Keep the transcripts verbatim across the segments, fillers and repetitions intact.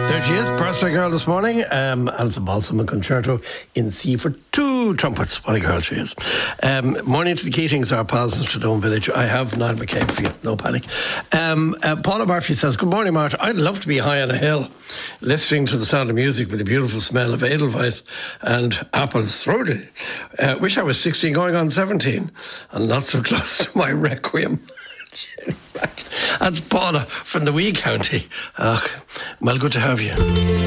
There she is, Personal Girl this morning. Um, Alison Balsam, a concerto in C for two trumpets. What a girl she is. Um, morning to the Keatings, our pals in Stradone Village. I have Niall McCabe for you, no panic. Um, uh, Paula Murphy says, good morning, Martin. I'd love to be high on a hill, listening to the sound of music with the beautiful smell of Edelweiss and apple strudel. Uh, wish I was sixteen going on seventeen and not so close to my requiem. That's Paula from the Wee County. Uh, well, good to have you.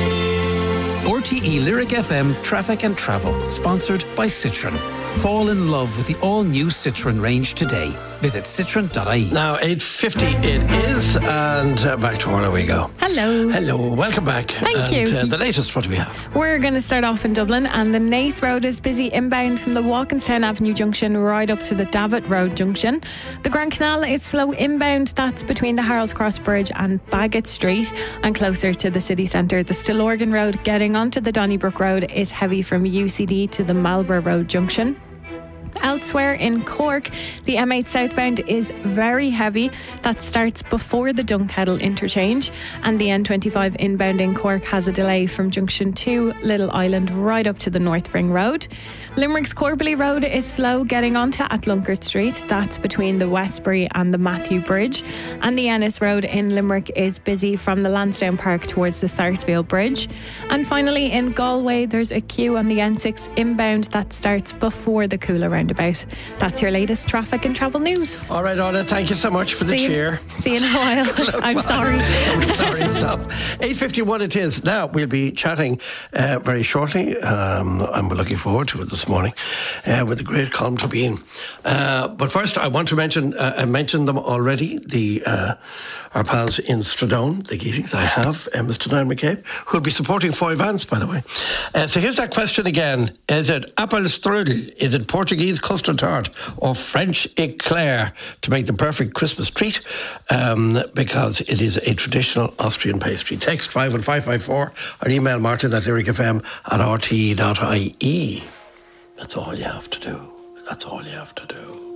R T E Lyric F M Traffic and Travel, sponsored by Citroen. Fall in love with the all-new Citroen range today. Visit citroen dot I E. Now, eight fifty it is, and uh, back to Orla we go. Hello. Hello, welcome back. Thank and, you. Uh, the latest, what do we have? We're going to start off in Dublin, and the Naas Road is busy inbound from the Walkinstown Avenue junction right up to the Davitt Road junction. The Grand Canal is slow inbound, that's between the Harold's Cross Bridge and Bagot Street, and closer to the city centre. The Stillorgan Road getting onto the Donnybrook Road is heavy from U C D to the Marlborough Road junction. Elsewhere in Cork, the M eight southbound is very heavy. That starts before the Dunkettle interchange, and the N twenty-five inbound in Cork has a delay from junction two Little Island right up to the North Ring Road. Limerick's Corbally Road is slow getting onto Atlunkert Street. That's between the Westbury and the Matthew Bridge. And the Ennis Road in Limerick is busy from the Lansdowne Park towards the Sarsfield Bridge. And finally in Galway, there's a queue on the N six inbound that starts before the Coola roundabout. That's your latest traffic and travel news. All right, Orla, thank you so much for the See you, cheer. See you in a while. Look, I'm well, sorry. I'm sorry, stop. eight fifty-one it is. Now, we'll be chatting uh, very shortly, um, and we're looking forward to it this morning, uh, with the great Colm Tóibín. Uh, but first, I want to mention, uh, I mentioned them already, the uh, our pals in Stradone, the Keatings. I have uh, Mister Niall McCabe, who'll be supporting Foy Vance, by the way. Uh, so here's that question again. Is it apple strudel? Is it Portuguese custard tart or French eclair to make the perfect Christmas treat? Um, because it is a traditional Austrian pastry. Text five one five five four or email martin at lyricfm at r t e dot I E. That's all you have to do. That's all you have to do.